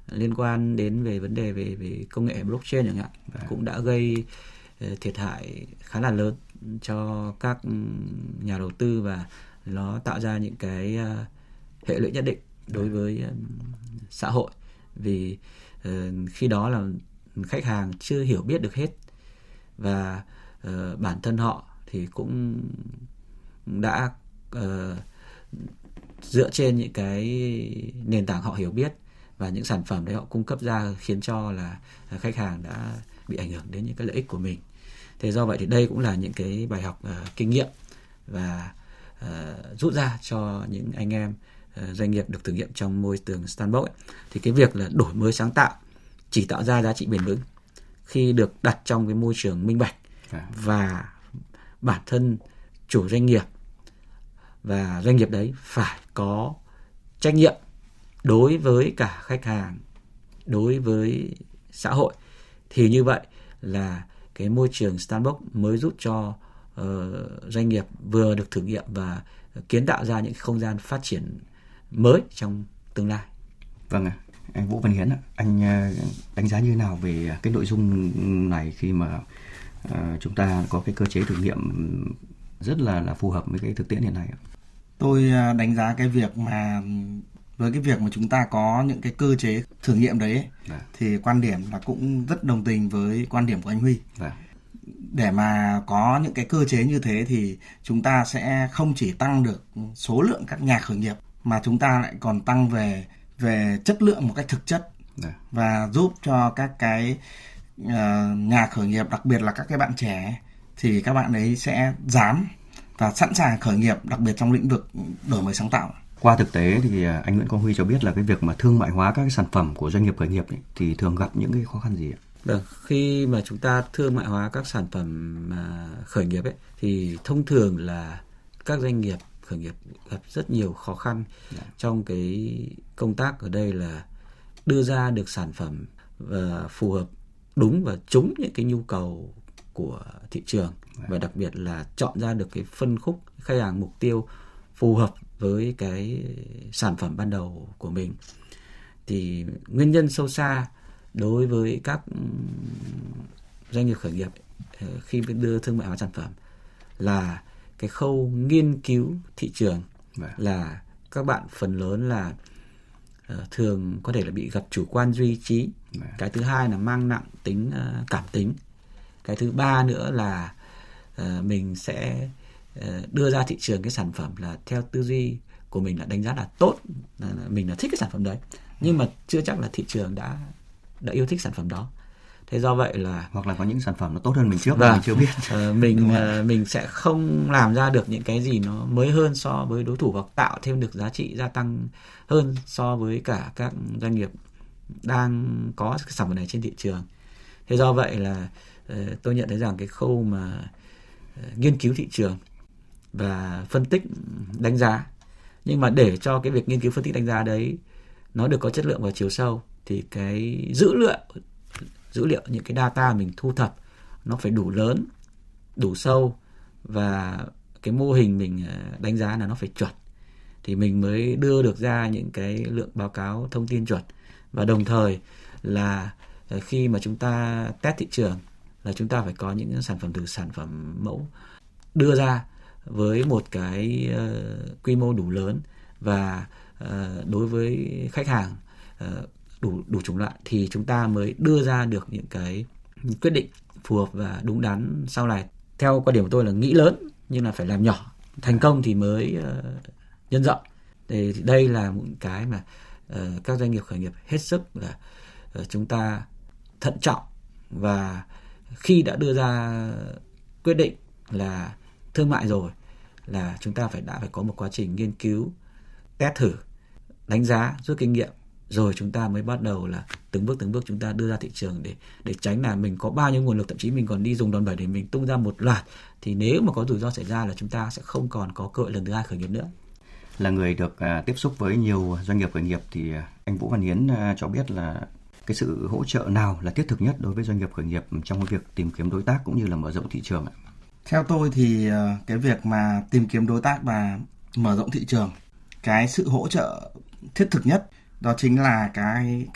liên quan đến về vấn đề về công nghệ blockchain chẳng hạn, cũng đã gây thiệt hại khá là lớn cho các nhà đầu tư, và nó tạo ra những cái hệ lụy nhất định đối với xã hội, vì khi đó là khách hàng chưa hiểu biết được hết, và bản thân họ thì cũng đã dựa trên những cái nền tảng họ hiểu biết và những sản phẩm đấy họ cung cấp ra, khiến cho là khách hàng đã bị ảnh hưởng đến những cái lợi ích của mình. Thế do vậy thì đây cũng là những cái bài học kinh nghiệm và rút ra cho những anh em doanh nghiệp được thử nghiệm trong môi trường Sandbox. Thì cái việc là đổi mới sáng tạo chỉ tạo ra giá trị bền vững khi được đặt trong cái môi trường minh bạch, và bản thân chủ doanh nghiệp và doanh nghiệp đấy phải có trách nhiệm đối với cả khách hàng, đối với xã hội. Thì như vậy là cái môi trường Sandbox mới giúp cho doanh nghiệp vừa được thử nghiệm và kiến tạo ra những không gian phát triển mới trong tương lai. Vâng ạ. Anh Vũ Văn Hiến, anh đánh giá như thế nào về cái nội dung này khi mà chúng ta có cái cơ chế thử nghiệm rất là phù hợp với cái thực tiễn hiện nay? Tôi đánh giá cái việc mà với cái việc mà chúng ta có những cái cơ chế thử nghiệm đấy thì quan điểm là cũng rất đồng tình với quan điểm của anh Huy. Để mà có những cái cơ chế như thế thì chúng ta sẽ không chỉ tăng được số lượng các nhà khởi nghiệp, mà chúng ta lại còn tăng về chất lượng một cách thực chất, và giúp cho các cái nhà khởi nghiệp, đặc biệt là các cái bạn trẻ, thì các bạn ấy sẽ dám và sẵn sàng khởi nghiệp, đặc biệt trong lĩnh vực đổi mới sáng tạo. Qua thực tế thì anh Nguyễn Quang Huy cho biết là cái việc mà thương mại hóa các cái sản phẩm của doanh nghiệp khởi nghiệp ấy, thì thường gặp những cái khó khăn gì ạ? Khi mà chúng ta thương mại hóa các sản phẩm khởi nghiệp ấy, thì thông thường là các doanh nghiệp khởi nghiệp gặp rất nhiều khó khăn trong cái công tác ở đây là đưa ra được sản phẩm phù hợp đúng và trúng những cái nhu cầu của thị trường, và đặc biệt là chọn ra được cái phân khúc khách hàng mục tiêu phù hợp với cái sản phẩm ban đầu của mình. Thì nguyên nhân sâu xa đối với các doanh nghiệp khởi nghiệp khi đưa thương mại hóa sản phẩm là cái khâu nghiên cứu thị trường, là các bạn phần lớn là thường có thể là bị gặp chủ quan duy trí. Cái thứ hai là mang nặng tính cảm tính. Cái thứ ba nữa là mình sẽ đưa ra thị trường cái sản phẩm là theo tư duy của mình là đánh giá là tốt, mình là thích cái sản phẩm đấy, nhưng mà chưa chắc là thị trường đã yêu thích sản phẩm đó. Thế do vậy là hoặc là có những sản phẩm nó tốt hơn mình trước mà mình chưa biết. Mình sẽ không làm ra được những cái gì nó mới hơn so với đối thủ, hoặc tạo thêm được giá trị gia tăng hơn so với cả các doanh nghiệp đang có cái sản phẩm này trên thị trường. Thế do vậy là tôi nhận thấy rằng cái khâu mà nghiên cứu thị trường và phân tích đánh giá, nhưng mà để cho cái việc nghiên cứu phân tích đánh giá đấy nó được có chất lượng và chiều sâu, thì cái dữ liệu những cái data mình thu thập nó phải đủ lớn, đủ sâu, và cái mô hình mình đánh giá là nó phải chuẩn, thì mình mới đưa được ra những cái lượng báo cáo thông tin chuẩn. Và đồng thời là khi mà chúng ta test thị trường là chúng ta phải có những sản phẩm từ sản phẩm mẫu đưa ra với một cái quy mô đủ lớn, và đối với khách hàng đủ chủng loại, thì chúng ta mới đưa ra được những cái quyết định phù hợp và đúng đắn sau này. Theo quan điểm của tôi là nghĩ lớn nhưng là phải làm nhỏ, thành công thì mới nhân rộng. Thì đây là một cái mà các doanh nghiệp khởi nghiệp hết sức là chúng ta thận trọng, và khi đã đưa ra quyết định là thương mại rồi là chúng ta đã phải có một quá trình nghiên cứu, test thử, đánh giá, rút kinh nghiệm, rồi chúng ta mới bắt đầu là từng bước chúng ta đưa ra thị trường, để tránh là mình có bao nhiêu nguồn lực, thậm chí mình còn đi dùng đòn bẩy để mình tung ra một loạt, thì nếu mà có rủi ro xảy ra là chúng ta sẽ không còn có cơ hội lần thứ hai khởi nghiệp nữa. Là người được tiếp xúc với nhiều doanh nghiệp khởi nghiệp thì anh Vũ Văn Hiến cho biết là cái sự hỗ trợ nào là thiết thực nhất đối với doanh nghiệp khởi nghiệp trong cái việc tìm kiếm đối tác cũng như là mở rộng thị trường ạ? Theo tôi thì cái việc mà tìm kiếm đối tác và mở rộng thị trường, cái sự hỗ trợ thiết thực nhất đó chính là cái